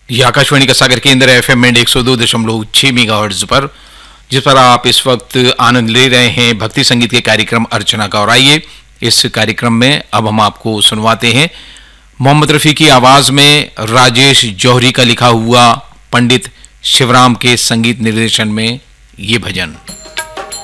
ये आकाशवाणी का सागर केंद्र है FM में 102.6 मेगाहर्ट्ज पर, जिस पर आप इस वक्त आनंद ले रहे हैं भक्ति संगीत के कार्यक्रम अर्चना का। और आइए इस कार्यक्रम में अब हम आपको सुनवाते हैं मोहम्मद रफ़ी की आवाज में राजेश जौहरी का लिखा हुआ पंडित शिवराम के संगीत निर्देशन में ये भजन।